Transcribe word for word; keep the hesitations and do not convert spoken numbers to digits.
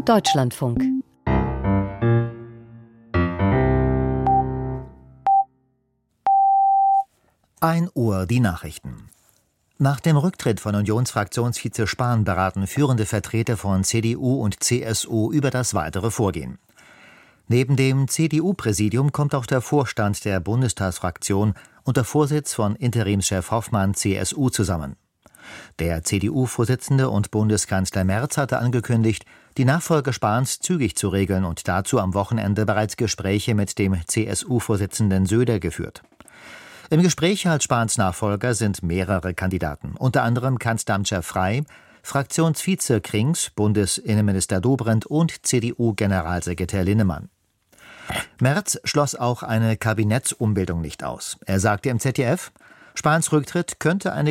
Deutschlandfunk. ein Uhr die Nachrichten. Nach dem Rücktritt von Unionsfraktionsvize Spahn beraten führende Vertreter von C D U und C S U über das weitere Vorgehen. Neben dem C D U-Präsidium kommt auch der Vorstand der Bundestagsfraktion unter Vorsitz von Interimschef Hoffmann C S U zusammen. Der C D U-Vorsitzende und Bundeskanzler Merz hatte angekündigt, die Nachfolge Spahns zügig zu regeln und dazu am Wochenende bereits Gespräche mit dem C S U-Vorsitzenden Söder geführt. Im Gespräch als Spahns Nachfolger sind mehrere Kandidaten, unter anderem Kanzleramtschef Frey, Fraktionsvize Krings, Bundesinnenminister Dobrindt und C D U-Generalsekretär Linnemann. Merz schloss auch eine Kabinettsumbildung nicht aus. Er sagte im Z D F, Spahns Rücktritt könnte eine